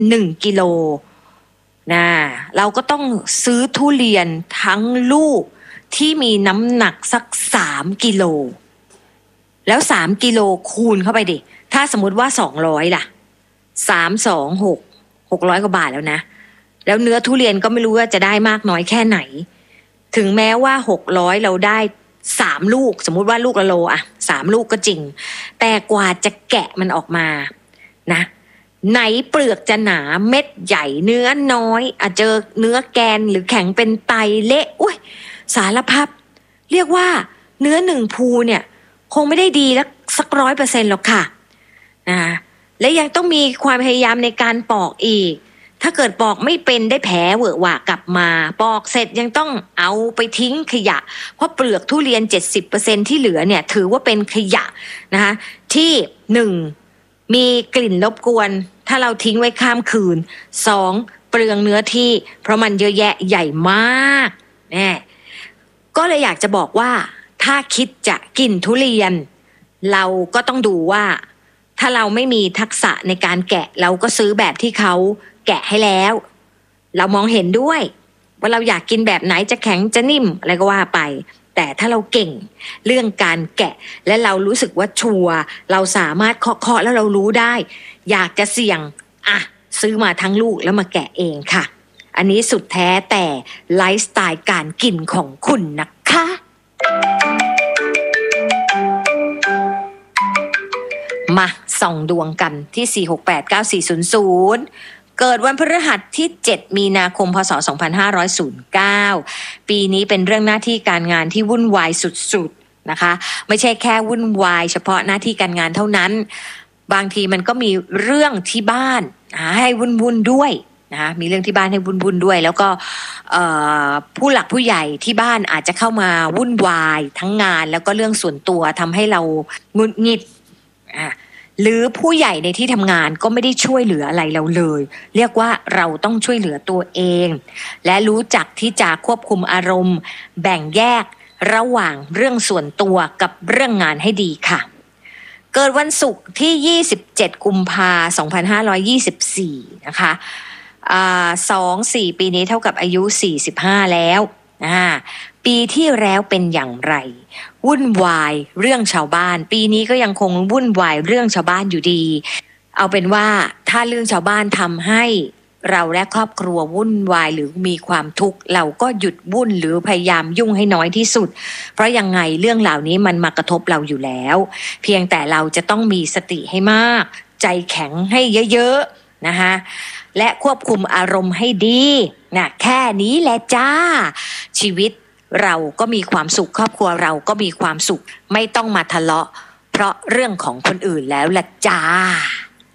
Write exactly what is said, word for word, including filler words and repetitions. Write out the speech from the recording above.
หนึ่งกิโลนะเราก็ต้องซื้อทุเรียนทั้งลูกที่มีน้ำหนักสักสามกิโลแล้วสามกิโลคูณเข้าไปดิถ้าสมมุติว่าสองร้อยล่ะสาม สอง หก หกร้อยกว่าบาทแล้วนะแล้วเนื้อทุเรียนก็ไม่รู้ว่าจะได้มากน้อยแค่ไหนถึงแม้ว่าหกร้อยเราได้สามลูกสมมุติว่าลูกละโลอะสามลูกก็จริงแต่กว่าจะแกะมันออกมานะไหนเปลือกจะหนาเม็ดใหญ่เนื้อน้อยอาจเจอเนื้อแกนหรือแข็งเป็นไตเละอุ้ยสารพัดเรียกว่าเนื้อหนึ่งภูเนี่ยคงไม่ได้ดีแล้วสักร้อยเปอร์เซ็นต์หรอกค่ะนะและยังต้องมีความพยายามในการปอกอีกถ้าเกิดปอกไม่เป็นได้แผลเวอะหวะกลับมาปอกเสร็จยังต้องเอาไปทิ้งขยะเพราะเปลือกทุเรียน เจ็ดสิบเปอร์เซ็นต์ ที่เหลือเนี่ยถือว่าเป็นขยะนะคะที่หนึ่งมีกลิ่นรบกวนถ้าเราทิ้งไว้ข้ามคืนสองเปลืองเนื้อที่เพราะมันเยอะแยะใหญ่มากแน่ก็เลยอยากจะบอกว่าถ้าคิดจะกินทุเรียนเราก็ต้องดูว่าถ้าเราไม่มีทักษะในการแกะเราก็ซื้อแบบที่เขาแกะให้แล้วเรามองเห็นด้วยว่าเราอยากกินแบบไหนจะแข็งจะนิ่มอะไรก็ว่าไปแต่ถ้าเราเก่งเรื่องการแกะและเรารู้สึกว่าชัวร์เราสามารถเคาะๆแล้วเรารู้ได้อยากจะเสี่ยงอ่ะซื้อมาทั้งลูกแล้วมาแกะเองค่ะอันนี้สุดแท้แต่ไลฟ์สไตล์การกินของคุณนะคะมาส่องดวงกันที่สี่ หก แปด เก้า สี่ ศูนย์ ศูนย์เกิดวันพฤหัสที่เจ็ดมีนาคมพศสองพันห้าร้อยเก้าปีนี้เป็นเรื่องหน้าที่การงานที่วุ่นวายสุดๆนะคะไม่ใช่แค่วุ่นวายเฉพาะหน้าที่การงานเท่านั้นบางทีมันก็มีเรื่องที่บ้านให้วุ่นๆด้วยนะมีเรื่องที่บ้านให้วุ่นๆด้วยแล้วก็ผู้หลักผู้ใหญ่ที่บ้านอาจจะเข้ามาวุ่นวายทั้งงานแล้วก็เรื่องส่วนตัวทำให้เราหงุดหงิดอ่ะหรือผู้ใหญ่ในที่ทำงานก็ไม่ได้ช่วยเหลืออะไรเราเลยเรียกว่าเราต้องช่วยเหลือตัวเองและรู้จักที่จะควบคุมอารมณ์แบ่งแยกระหว่างเรื่องส่วนตัวกับเรื่องงานให้ดีค่ะเกิดวันศุกร์ที่ยี่สิบเจ็ดกุมภาพันธ์สองพันห้าร้อยยี่สิบสี่นะคะอ่าสอง สี่ปีนี้เท่ากับอายุสี่สิบห้าแล้วอ่าปีที่แล้วเป็นอย่างไรวุ่นวายเรื่องชาวบ้านปีนี้ก็ยังคงวุ่นวายเรื่องชาวบ้านอยู่ดีเอาเป็นว่าถ้าเรื่องชาวบ้านทำให้เราและครอบครัววุ่นวายหรือมีความทุกข์เราก็หยุดวุ่นหรือพยายามยุ่งให้น้อยที่สุดเพราะยังไงเรื่องเหล่านี้มันมากระทบเราอยู่แล้วเพียงแต่เราจะต้องมีสติให้มากใจแข็งให้เยอะๆนะคะและควบคุมอารมณ์ให้ดีนะแค่นี้แหละจ้าชีวิตเราก็มีความสุขครอบครัวเราก็มีความสุขไม่ต้องมาทะเลาะเพราะเรื่องของคนอื่นแล้วล่ะจ้า